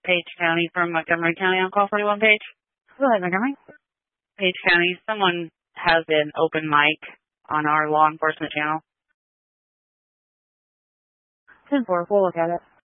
Page County from Montgomery County on call 41 Page. Go ahead, Montgomery. Page County, someone has an open mic on our law enforcement channel. 10-4, we'll look at it.